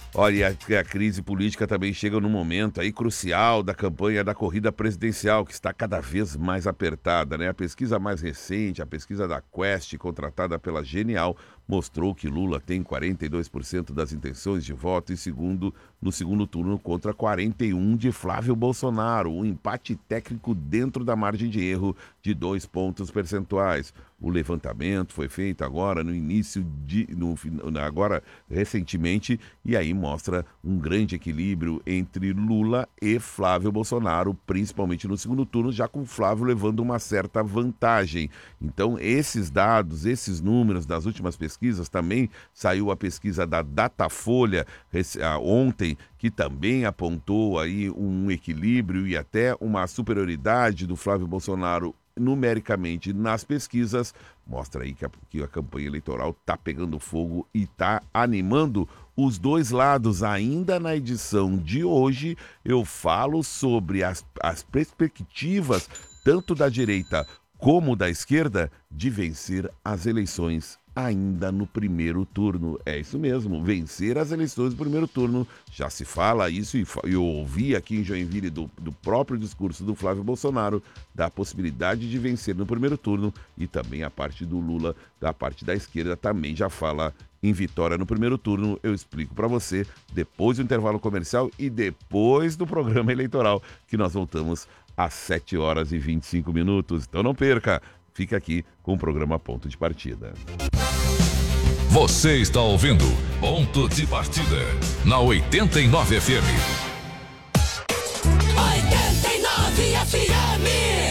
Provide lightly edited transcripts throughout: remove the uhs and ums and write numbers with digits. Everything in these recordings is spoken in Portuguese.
Olha, a crise política também chega num momento aí crucial da campanha da corrida presidencial, que está cada vez mais apertada, né? A pesquisa mais recente, a pesquisa da Quest, contratada pela Genial, mostrou que Lula tem 42% das intenções de voto no segundo turno contra 41% de Flávio Bolsonaro, um empate técnico dentro da margem de erro de 2 pontos percentuais. O levantamento foi feito agora agora recentemente, e aí mostra um grande equilíbrio entre Lula e Flávio Bolsonaro, principalmente no segundo turno, já com Flávio levando uma certa vantagem. Então, esses dados, esses números das últimas pesquisas, também saiu a pesquisa da Datafolha ontem, que também apontou aí um equilíbrio e até uma superioridade do Flávio Bolsonaro numericamente nas pesquisas. Mostra aí que a campanha eleitoral está pegando fogo e está animando os dois lados. Ainda na edição de hoje, eu falo sobre as perspectivas, tanto da direita como da esquerda, de vencer as eleições ainda no primeiro turno. É isso mesmo, vencer as eleições do primeiro turno. Já se fala isso, e eu ouvi aqui em Joinville do próprio discurso do Flávio Bolsonaro, da possibilidade de vencer no primeiro turno, e também a parte do Lula, da parte da esquerda, também já fala em vitória no primeiro turno. Eu explico para você depois do intervalo comercial e depois do programa eleitoral, que nós voltamos às 7h25. Então não perca, fica aqui com o programa Ponto de Partida. Você está ouvindo Ponto de Partida na 89 FM. 89 FM.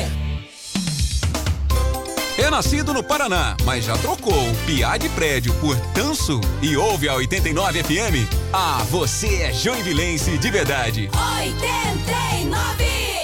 É nascido no Paraná, mas já trocou o piá de prédio por Tanso e ouve a 89 FM? Ah, você é joinvilense de verdade. 89.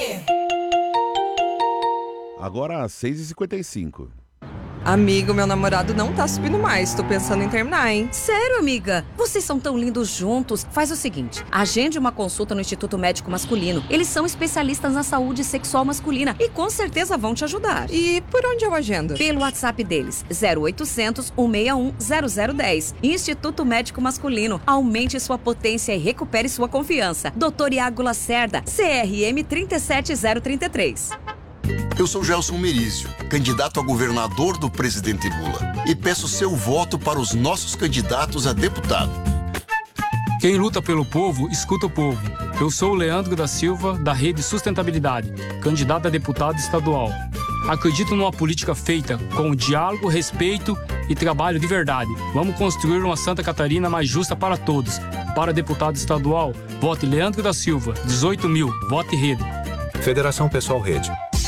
Agora às 6h55. Amigo, meu namorado não tá subindo mais. Tô pensando em terminar, hein? Sério, amiga? Vocês são tão lindos juntos. Faz o seguinte, agende uma consulta no Instituto Médico Masculino. Eles são especialistas na saúde sexual masculina e com certeza vão te ajudar. E por onde eu agendo? Pelo WhatsApp deles, 0800 161 0010. Instituto Médico Masculino. Aumente sua potência e recupere sua confiança. Dr. Iago Lacerda, CRM 37033. Eu sou Gelson Merizio, candidato a governador do presidente Lula, e peço seu voto para os nossos candidatos a deputado. Quem luta pelo povo, escuta o povo. Eu sou o Leandro da Silva, da Rede Sustentabilidade, candidato a deputado estadual. Acredito numa política feita com diálogo, respeito e trabalho de verdade. Vamos construir uma Santa Catarina mais justa para todos. Para deputado estadual, vote Leandro da Silva, 18.000, vote Rede. Federação Pessoal Rede.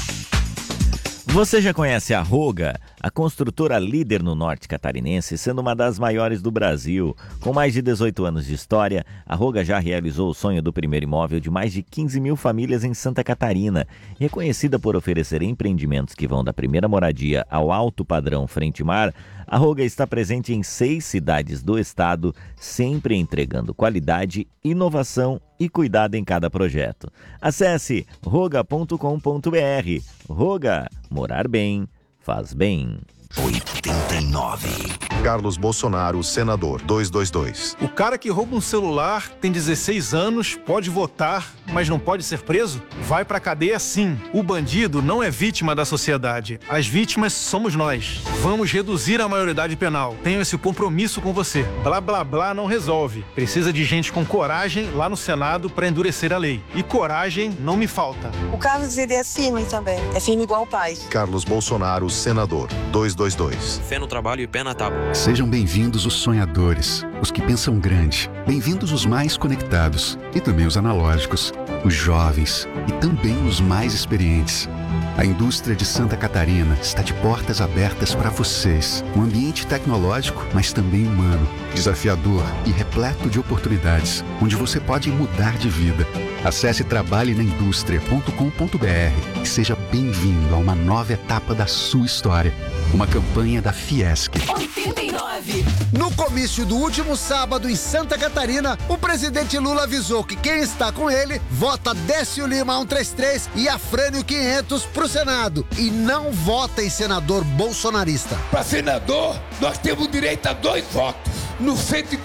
Você já conhece a Roga, a construtora líder no norte catarinense, sendo uma das maiores do Brasil. Com mais de 18 anos de história, a Roga já realizou o sonho do primeiro imóvel de mais de 15.000 famílias em Santa Catarina. Reconhecida por oferecer empreendimentos que vão da primeira moradia ao alto padrão frente-mar, a Roga está presente em 6 cidades do estado, sempre entregando qualidade, inovação e cuidado em cada projeto. Acesse roga.com.br. Roga, morar bem, faz bem. 89. Carlos Bolsonaro, senador, 222. O cara que rouba um celular, tem 16 anos, pode votar, mas não pode ser preso? Vai pra cadeia sim. O bandido não é vítima da sociedade. As vítimas somos nós. Vamos reduzir a maioridade penal. Tenho esse compromisso com você. Blá, blá, blá não resolve. Precisa de gente com coragem lá no Senado pra endurecer a lei. E coragem não me falta. O Carlos, ele é firme também. É firme igual o pai. Carlos Bolsonaro, senador, 222. Fé no trabalho e pé na tábua. Sejam bem-vindos os sonhadores, os que pensam grande. Bem-vindos os mais conectados e também os analógicos, os jovens e também os mais experientes. A indústria de Santa Catarina está de portas abertas para vocês. Um ambiente tecnológico, mas também humano, desafiador e repleto de oportunidades, onde você pode mudar de vida. Acesse trabalhenaindustria.com.br e seja bem-vindo a uma nova etapa da sua história. Uma campanha da Fiesc. 89. No comício do último sábado em Santa Catarina, o presidente Lula avisou que quem está com ele vota Décio Lima 133 e Afrânio 500 pro Senado e não vota em senador bolsonarista. Para senador, nós temos direito a 2 votos. No